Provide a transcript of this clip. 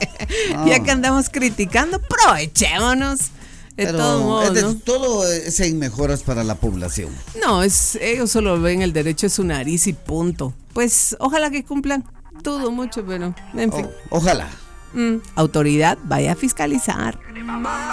No. Ya que andamos criticando, aprovechémonos. De Pero todo modo, ¿no? todo es en mejoras para la población. No, ellos solo ven el derecho de su nariz y punto. Pues ojalá que cumplan todo mucho, pero en fin. Ojalá. Autoridad, vaya a fiscalizar.